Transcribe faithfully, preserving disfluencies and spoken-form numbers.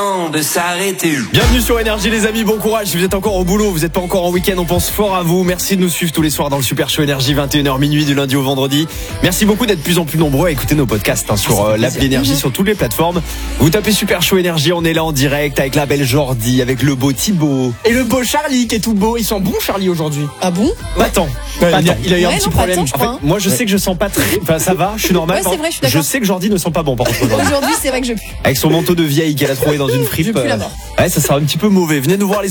de s'arrêter. Bienvenue sur Énergie les amis, bon courage si vous êtes encore au boulot, vous n'êtes pas encore en week-end, on pense fort à vous. Merci de nous suivre tous les soirs dans le Super Show Énergie, vingt et une heures minuit du lundi au vendredi. Merci beaucoup d'être de plus en plus nombreux à écouter nos podcasts hein, sur euh, l'app d'Énergie, sur toutes les plateformes. Vous tapez Super Show Énergie, on est là en direct avec la belle Jordi, avec le beau Thibaut. Et le beau Charlie qui est tout beau, ils sont bons Charlie aujourd'hui. Ah bon? Pas tant. Ouais, Pas il, a, tant. il a eu Ouais, un petit non, pas problème. tant, je En crois, fait, hein. moi je sais que je sens pas très... Enfin ça va, je suis normal. Ouais, c'est vrai, je suis d'accord. Je sais que Jordi ne sent pas bon par contre aujourd'hui. Aujourd'hui, c'est vrai que je pue. Avec son manteau de vieille qu'elle a trouvé dans une fripe. Je pue la mort. Ouais, ça sera un petit peu mauvais. Venez nous voir les